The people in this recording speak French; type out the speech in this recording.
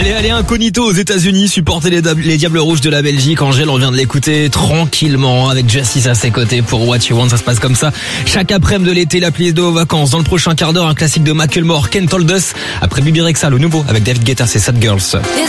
Et allez, incognito aux États-Unis, supporter les Diables Rouges de la Belgique. Angèle, on vient de l'écouter tranquillement avec Justice à ses côtés pour What You Want. Ça se passe comme ça chaque après-midi de l'été, la playlist de vos vacances. Dans le prochain quart d'heure, un classique de Macklemore, Can't Hold Us. Après Bibi Rexha, le nouveau avec David Guetta, c'est Sad Girls.